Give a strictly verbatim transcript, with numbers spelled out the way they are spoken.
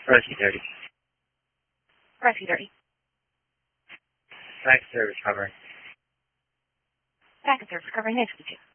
Rescue thirty. Rescue thirty. Back service covering. Back service covering. Next to you.